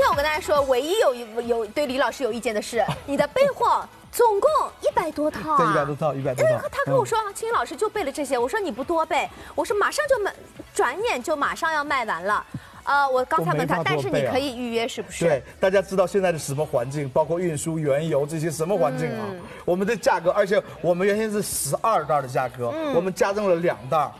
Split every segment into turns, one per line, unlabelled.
我跟大家说，唯一有对李老师有意见的是，你的备货总共100多套
对，100多套，100多套。
他跟我说，青云老师就备了这些，我说你不多备，我说马上就卖，转眼就马上要卖完了。我刚才问他，但是你可以预约，是不是？
对，大家知道现在的什么环境，包括运输、原油这些什么环境啊？我们的价格，而且我们原先是12袋的价格，我们加赠了2袋。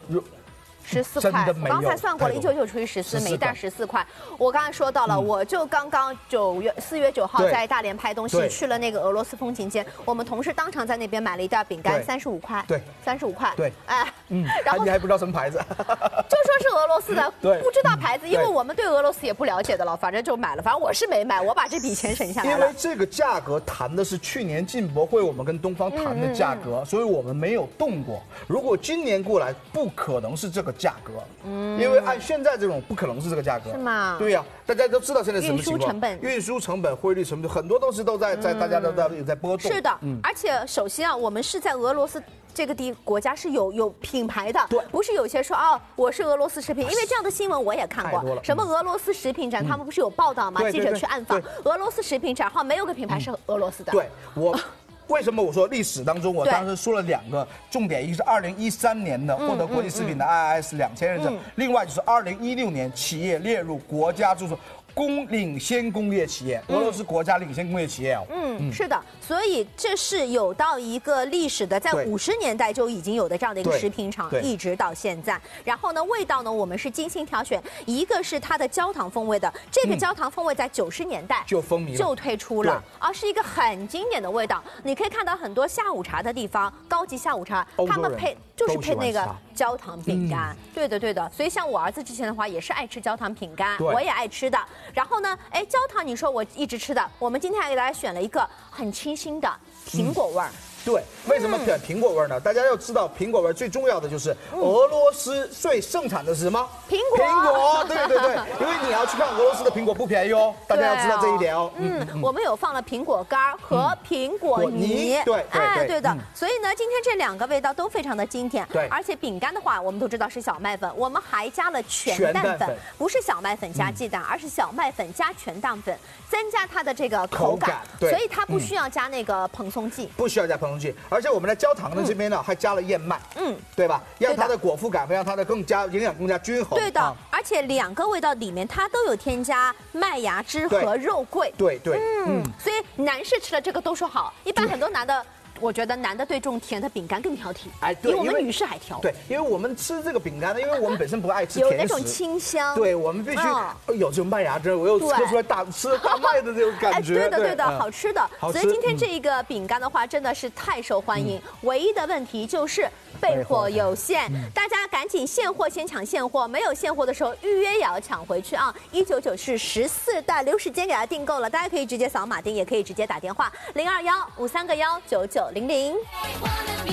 14块，我刚才算过了，199除以14，每一袋14块。我刚才说到了，我就刚刚4月9号在大连拍东西，去了那个俄罗斯风情街，我们同事当场在那边买了一袋饼干，35块，对，35块，对，哎，
然后你还不知道什么牌子，
就说是俄罗斯的，不知道牌子，因为我们对俄罗斯也不了解的了，反正就买了，反正我是没买，我把这笔钱省下来了。
因为这个价格谈的是去年进博会我们跟东方谈的价格，所以我们没有动过。如果今年过来，不可能是这个价格，因为按现在这种不可能是这个价格，
是吗？
对呀，大家都知道现在什么情况，
运输成本、
汇率成本，很多东西都在大家都在波动。
是的，而且首先啊，我们是在俄罗斯这个国家是有品牌的，对，不是有些说我是俄罗斯食品，因为这样的新闻我也看过，什么俄罗斯食品展，他们不是有报道吗？记者去暗访俄罗斯食品展，没有个品牌是俄罗斯的。
对我。为什么我说历史当中，我当时说了2个重点，一个是2013年的获得国际食品的 IIS 2000认证，另外就是2016年企业列入国家就是领先工业企业，俄罗斯国家领先工业企业
是的，所以这是有到一个历史的，在50年代就已经有的这样的一个食品厂，一直到现在。然后呢，味道呢，我们是精心挑选，一个是它的焦糖风味的，这个焦糖风味在90年代
就风靡
就推出了，是一个很经典的味道。你可以看到很多下午茶的地方，高级下午茶，他们配那个焦糖饼干。对的。所以像我儿子之前的话，也是爱吃焦糖饼干，我也爱吃的。然后呢，焦糖你说我一直吃的，我们今天还给大家选了一个很清新的苹果味儿。
对，为什么选苹果味呢？大家要知道，苹果味最重要的就是俄罗斯最盛产的是什么？
苹果，
对，因为你要去看俄罗斯的苹果不便宜哦，大家要知道这一点哦。
我们有放了苹果干和苹果泥，对的。所以呢，今天这2个味道都非常的经典。对，而且饼干的话，我们都知道是小麦粉，我们还加了全蛋粉，不是小麦粉加鸡蛋，而是小麦粉加全蛋粉，增加它的这个口感。所以它不需要加那个蓬松剂，
不需要加蓬松剂。而且我们在焦糖的这边呢，还加了燕麦，对吧？让它的果腹感会让它的营养更加均衡。
对的，而且2个味道里面它都有添加麦芽汁和肉桂。
对，
所以男士吃了这个都说好，一般很多男的。我觉得男的对这种甜的饼干更挑剔，比我们女士还挑。
对，因为我们吃这个饼干呢，因为我们本身不爱吃甜食，
有那种清香。
对，我们必须有这种麦芽汁，我又喝出来吃大麦的这种感觉。
对的，好吃的。所以今天这个饼干的话，真的是太受欢迎。唯一的问题就是备货有限，大家赶紧现货先抢现货，没有现货的时候预约也要抢回去啊！199是14袋，留时间给大家订购了，大家可以直接扫码订，也可以直接打电话0215319900。